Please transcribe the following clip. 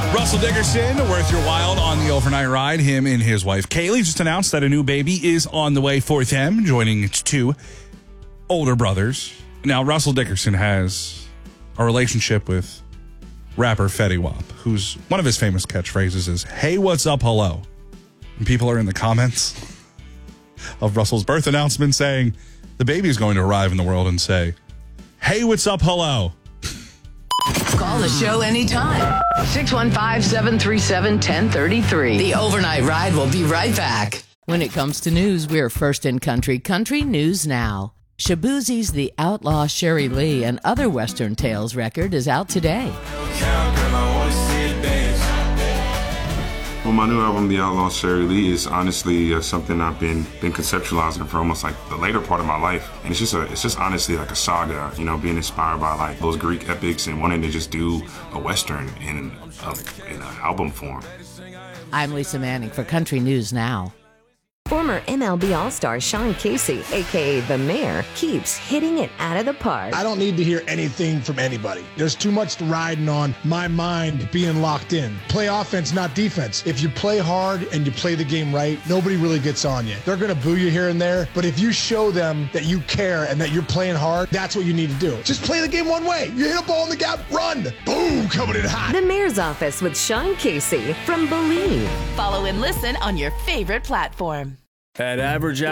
Russell Dickerson, Worth Your Wild on the overnight ride. Him and his wife, Kaylee, just announced that a new baby is on the way for them, joining its two older brothers. Now, Russell Dickerson has a relationship with rapper Fetty Wap, who's one of his famous catchphrases is, "Hey, what's up, hello?" And people are in the comments of Russell's birth announcement saying the baby is going to arrive in the world and say, "Hey, what's up, hello?" Call the show anytime. 615-737-1033. The Overnight Ride will be right back. When it comes to news, we're first in country. Country News Now. Shaboozie's The Outlaw Sherry Lee and Other Western Tales record is out today. Well, my new album, The Outlaw Sherry Lee, is honestly something I've been conceptualizing for almost like the later part of my life. And it's just honestly like a saga, you know, being inspired by like those Greek epics and wanting to just do a Western in an album form. I'm Lisa Manning for Country News Now. Former MLB All-Star Sean Casey, a.k.a. The Mayor, keeps hitting it out of the park. I don't need to hear anything from anybody. There's too much riding on my mind being locked in. Play offense, not defense. If you play hard and you play the game right, nobody really gets on you. They're going to boo you here and there, but if you show them that you care and that you're playing hard, that's what you need to do. Just play the game one way. You hit a ball in the gap, run. Boom, coming in hot. The Mayor's Office with Sean Casey from Believe. Follow and listen on your favorite platform. At Average